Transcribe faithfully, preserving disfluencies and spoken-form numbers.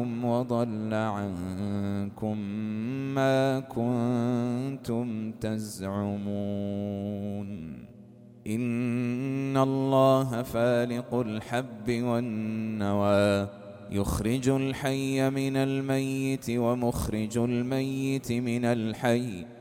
عنكم وضل عنكم ما كنتم تزعمون إن الله فالق الحب والنوى يخرج الحي من الميت ومخرج الميت من الحي